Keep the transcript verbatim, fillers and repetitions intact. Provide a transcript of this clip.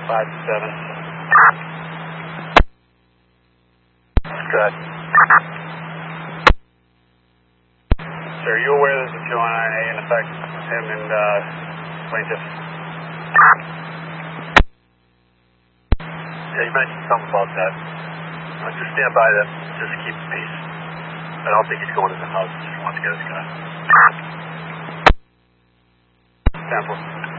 five seven. Good. Sir, are you aware there's a two oh nine A in effect with him and uh, plaintiff? Yeah, you mentioned something about that. Uh, just stand by them. Just keep the peace. I don't think he's going to the house. He just wants to get his gun. Sample.